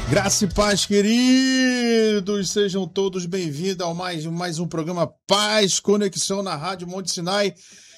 Graça e paz, queridos, sejam todos bem-vindos a mais um programa Paz Conexão na Rádio Monte Sinai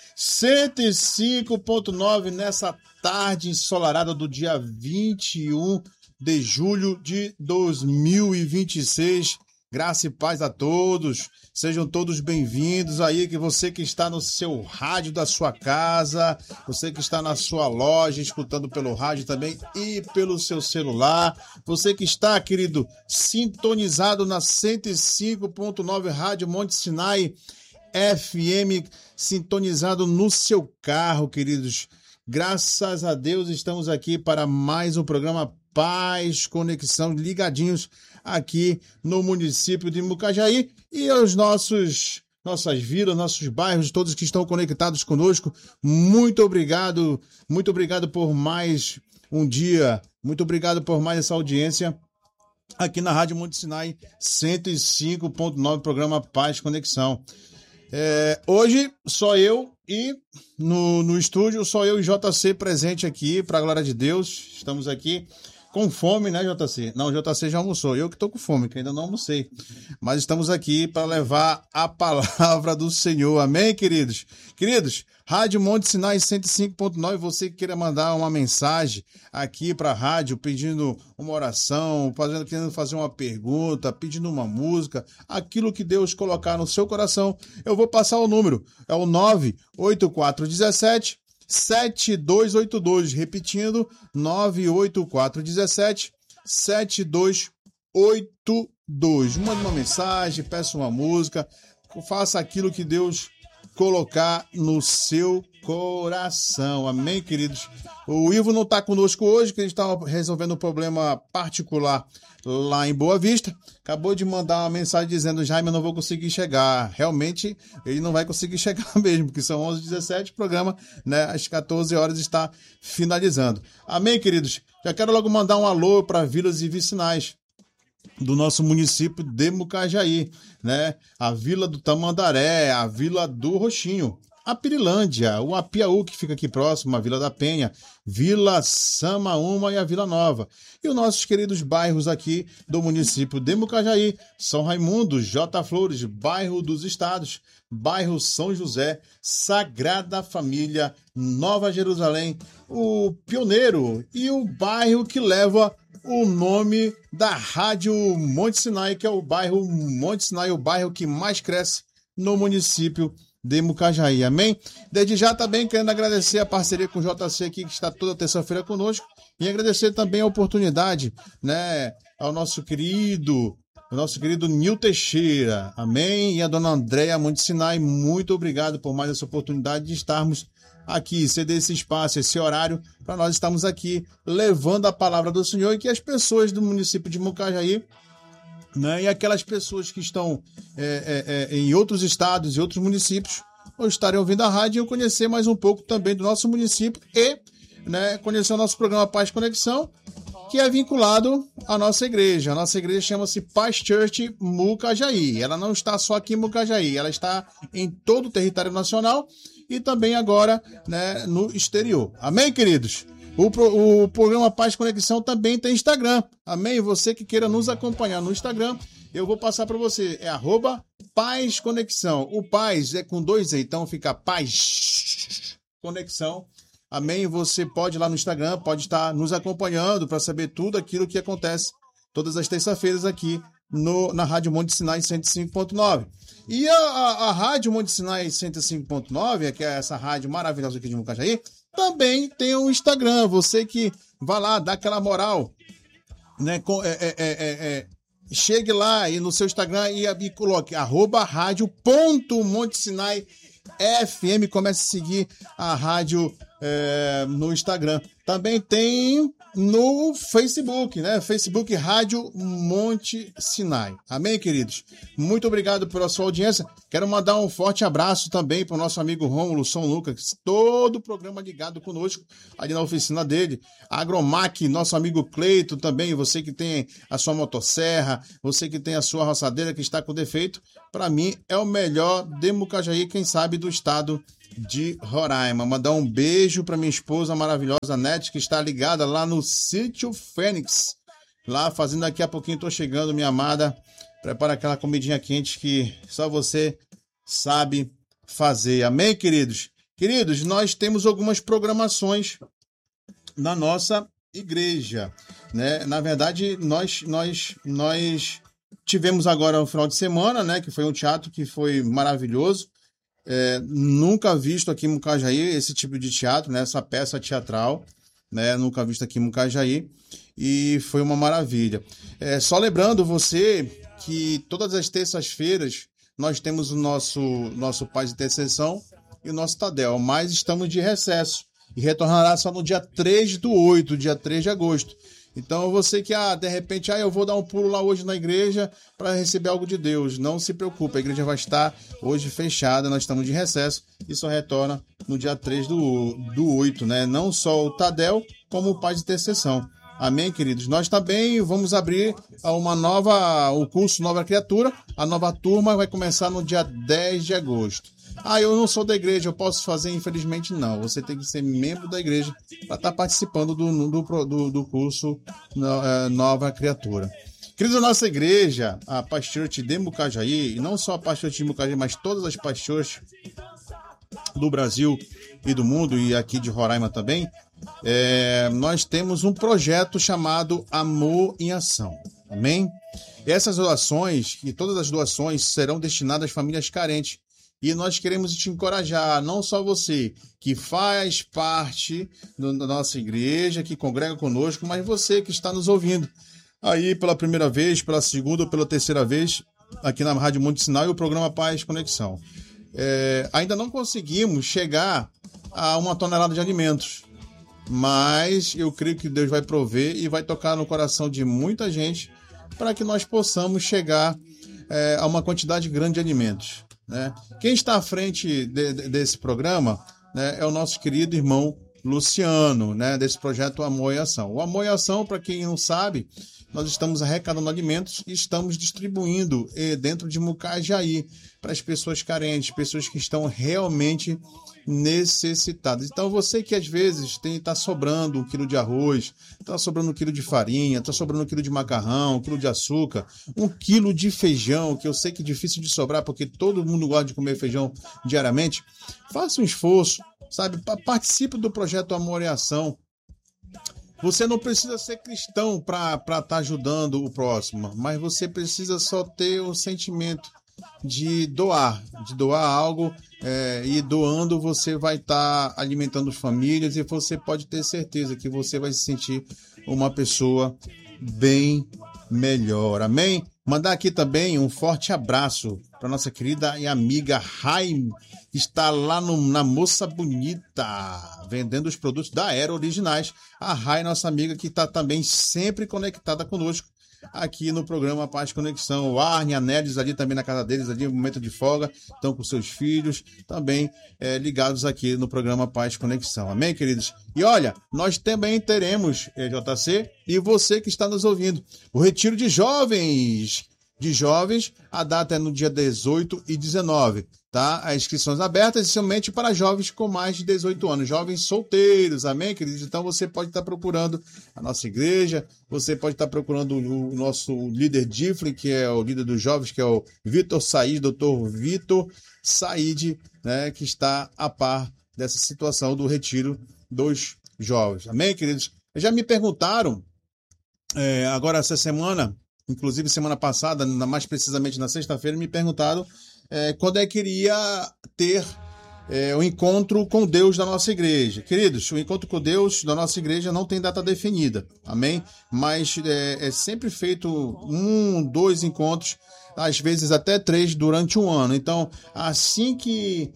105.9 nessa tarde ensolarada do dia 21 de julho de 2026. Graça e paz a todos, sejam todos bem-vindos aí, que você que está no seu rádio da sua casa, você que está na sua loja, escutando pelo rádio também e pelo seu celular, você que está, querido, sintonizado na 105.9 Rádio Monte Sinai FM, sintonizado no seu carro, queridos. Graças a Deus estamos aqui para mais um programa Paz Conexão, ligadinhos aqui no município de Mucajaí e aos nossas vilas, nossos bairros, todos que estão conectados conosco. Muito obrigado por mais um dia, muito obrigado por mais essa audiência aqui na Rádio Monte Sinai 105.9, programa Paz Conexão. Hoje só eu e no estúdio, só eu e JC presente aqui, para a glória de Deus. Estamos aqui com fome, né, JC? Não, o JC já almoçou. Eu que estou com fome, que ainda não almocei. Mas estamos aqui para levar a palavra do Senhor. Amém, queridos? Queridos, Rádio Monte Sinai 105.9, você que queira mandar uma mensagem aqui para a rádio, pedindo uma oração, querendo fazer uma pergunta, pedindo uma música, aquilo que Deus colocar no seu coração, eu vou passar o número. É o 98417 7282, repetindo, 98417 7282. Mande uma mensagem, peça uma música, faça aquilo que Deus colocar no seu coração. Amém, queridos? O Ivo não está conosco hoje, que a gente está resolvendo um problema particular lá em Boa Vista. Acabou de mandar uma mensagem dizendo: Jaime, eu não vou conseguir chegar. Realmente, ele não vai conseguir chegar mesmo, porque são 11h17, o programa, né, às 14 horas está finalizando. Amém, queridos? Já quero logo mandar um alô para vilas e vicinais do nosso município de Mucajaí, né? A Vila do Tamandaré, a Vila do Roxinho, a Pirilândia, o Apiaú, que fica aqui próximo, a Vila da Penha, Vila Samaúma e a Vila Nova. E os nossos queridos bairros aqui do município de Mucajaí, São Raimundo, J. Flores, Bairro dos Estados, Bairro São José, Sagrada Família, Nova Jerusalém, o Pioneiro e o bairro que leva o nome da Rádio Monte Sinai, que é o bairro Monte Sinai, o bairro que mais cresce no município de Mucajaí. Amém? Desde já também querendo agradecer a parceria com o JC aqui, que está toda terça-feira conosco, e agradecer também a oportunidade, né, ao nosso querido Nil Teixeira, amém? E a dona Andréia Monte Sinai, muito obrigado por mais essa oportunidade de estarmos aqui, ceder esse espaço, esse horário, para nós estarmos aqui levando a palavra do Senhor, e que as pessoas do município de Mucajaí, né, e aquelas pessoas que estão em outros estados e outros municípios, ou estarem ouvindo a rádio, e conhecer mais um pouco também do nosso município e, né, conhecer o nosso programa Paz Conexão, que é vinculado à nossa igreja. A nossa igreja chama-se Paz Church Mucajaí. Ela não está só aqui em Mucajaí, ela está em todo o território nacional e também agora, né, no exterior. Amém, queridos? O programa Paz Conexão também tem Instagram. Amém? Você que queira nos acompanhar no Instagram, eu vou passar para você. É @Paz Conexão. O Paz é com 2 E, então fica Paz Conexão. Amém? Você pode ir lá no Instagram, pode estar nos acompanhando para saber tudo aquilo que acontece todas as terças-feiras aqui na Rádio Monte Sinai 105.9. E a Rádio Monte Sinai 105.9, que é essa rádio maravilhosa aqui de Mucajaí, também tem um Instagram. Você que vai lá, dá aquela moral, né? Chegue lá e no seu Instagram e coloque @radio.montesinai.fm. Comece a seguir a rádio no Instagram. Também tem no Facebook, né? Facebook Rádio Monte Sinai. Amém, queridos? Muito obrigado pela sua audiência. Quero mandar um forte abraço também para o nosso amigo Rômulo São Lucas, todo o programa ligado conosco ali na oficina dele. Agromac, nosso amigo Cleito também, você que tem a sua motosserra, você que tem a sua roçadeira que está com defeito, para mim é o melhor de Mucajaí, quem sabe do estado de Roraima. Mandar um beijo para minha esposa maravilhosa Nete, que está ligada lá no Sítio Fênix, lá fazendo. Daqui a pouquinho tô chegando, minha amada. Prepara aquela comidinha quente que só você sabe fazer. Amém, queridos? Queridos, nós temos algumas programações na nossa igreja, né? Na verdade, nós tivemos agora um final de semana, né? Que foi um teatro que foi maravilhoso. Nunca visto aqui em Mucajaí esse tipo de teatro, né? Essa peça teatral, né? Nunca visto aqui em Mucajaí e foi uma maravilha. Só lembrando você que todas as terças-feiras nós temos o nosso Paz de Intercessão e o nosso Tadel, mas estamos de recesso e retornará só no dia 3/8, dia 3 de agosto. Então você que, de repente, eu vou dar um pulo lá hoje na igreja para receber algo de Deus. Não se preocupe, a igreja vai estar hoje fechada, nós estamos de recesso e só retorna no dia 3/8, né? Não só o Tadel, como o Paz de Intercessão. Amém, queridos? Nós também vamos abrir o curso Nova Criatura. A nova turma vai começar no dia 10 de agosto. Eu não sou da igreja, eu posso fazer? Infelizmente, não. Você tem que ser membro da igreja para estar participando do curso Nova Criatura. Queridos, a nossa igreja, a Paz Church de Mucajaí, e não só a Paz Church de Mucajaí, mas todas as Paz Church do Brasil e do mundo, e aqui de Roraima também, nós temos um projeto chamado Amor em Ação. Amém? Essas doações, e todas as doações, serão destinadas às famílias carentes. E nós queremos te encorajar, não só você que faz parte da nossa igreja, que congrega conosco, mas você que está nos ouvindo aí pela primeira vez, pela segunda ou pela terceira vez, aqui na Rádio Monte Sinal e o programa Paz Conexão. Ainda não conseguimos chegar a 1 tonelada de alimentos, mas eu creio que Deus vai prover e vai tocar no coração de muita gente para que nós possamos chegar a uma quantidade grande de alimentos, né? Quem está à frente desse programa, né, é o nosso querido irmão Luciano, né, desse projeto Amor em Ação. O Amor em Ação, para quem não sabe, nós estamos arrecadando alimentos e estamos distribuindo dentro de Mucajaí para as pessoas carentes, pessoas que estão realmente necessitadas. Então você que às vezes está sobrando 1 quilo de arroz, está sobrando 1 quilo de farinha, está sobrando 1 quilo de macarrão, 1 quilo de açúcar, 1 quilo de feijão, que eu sei que é difícil de sobrar porque todo mundo gosta de comer feijão diariamente, faça um esforço, sabe? Participe do projeto Amor em Ação. Você não precisa ser cristão para estar ajudando o próximo, mas você precisa só ter o sentimento de doar algo, e doando você vai estar alimentando as famílias e você pode ter certeza que você vai se sentir uma pessoa bem melhor. Amém? Mandar aqui também um forte abraço para nossa querida e amiga Raim, que está lá na Moça Bonita, vendendo os produtos da Aero originais. A Raim, nossa amiga, que está também sempre conectada conosco aqui no programa Paz Conexão. O Arne, a Nélis ali também na casa deles, ali no momento de folga, estão com seus filhos, também ligados aqui no programa Paz Conexão. Amém, queridos? E olha, nós também teremos, JC, e você que está nos ouvindo, o Retiro de Jovens. A data é no dia 18 e 19, tá? As inscrições abertas somente para jovens com mais de 18 anos, jovens solteiros, amém, queridos? Então você pode estar procurando a nossa igreja, você pode estar procurando o nosso líder Diflin, que é o líder dos jovens, que é o Vitor Said, doutor Vitor Said, né, que está a par dessa situação do retiro dos jovens, amém, queridos? Já me perguntaram, agora essa semana, inclusive semana passada, mais precisamente na sexta-feira, me perguntaram quando é que iria ter o encontro com Deus da nossa igreja. Queridos, o encontro com Deus da nossa igreja não tem data definida, amém? Mas é sempre feito 1, 2 encontros, às vezes até 3 durante um ano. Então, assim que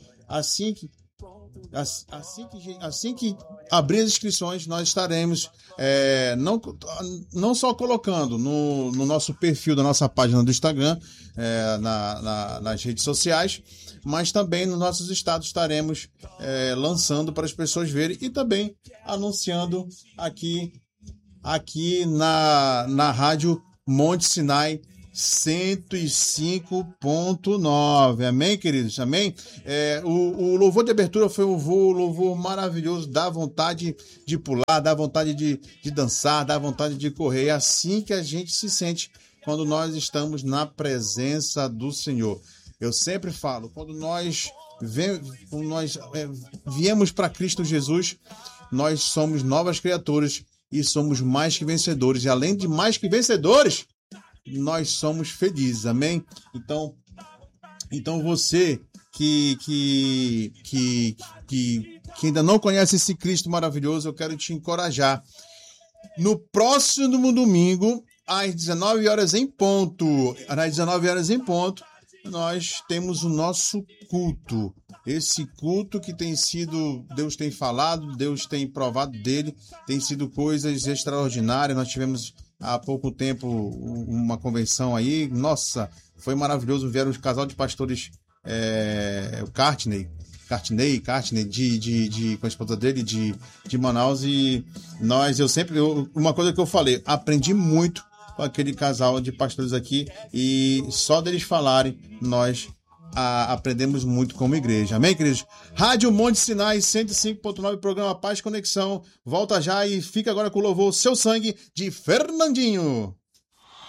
abrir as inscrições, nós estaremos não só colocando no nosso perfil da nossa página do Instagram, nas redes sociais, mas também nos nossos estados estaremos lançando para as pessoas verem e também anunciando aqui na Rádio Monte Sinai 105.9. Amém, queridos? Amém? O louvor de abertura foi um louvor maravilhoso, dá vontade de pular, dá vontade de dançar, dá vontade de correr. É assim que a gente se sente quando nós estamos na presença do Senhor. Eu sempre falo, quando nós viemos para Cristo Jesus, nós somos novas criaturas e somos mais que vencedores. E além de mais que vencedores, nós somos felizes, amém? Então você que ainda não conhece esse Cristo maravilhoso, eu quero te encorajar. No próximo domingo, às 19 horas em ponto, nós temos o nosso culto. Esse culto que tem sido, Deus tem falado, Deus tem provado dele, tem sido coisas extraordinárias. Nós tivemos há pouco tempo uma convenção aí, nossa, foi maravilhoso. Vieram um casal de pastores, o Cartney, com a esposa dele, de Manaus, e uma coisa que eu falei, aprendi muito com aquele casal de pastores aqui, e só deles falarem, nós aprendemos muito como igreja. Amém, queridos? Rádio Monte Sinai 105.9, programa Paz Conexão. Volta já e fica agora com o louvor Seu Sangue, de Fernandinho.